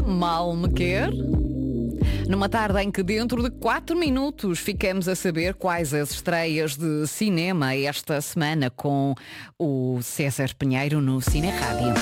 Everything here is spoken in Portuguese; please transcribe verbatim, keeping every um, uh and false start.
Mal me quer. Numa tarde em que dentro de quatro minutos ficamos a saber quais as estreias de cinema esta semana com o César Pinheiro no Cine Rádio.